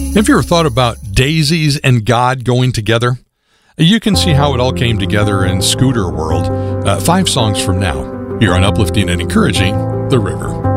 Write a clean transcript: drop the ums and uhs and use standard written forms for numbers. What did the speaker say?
Have you ever thought about daisies and God going together? You can see how it all came together in Scooter World 5 songs from now, here on Uplifting and Encouraging the River.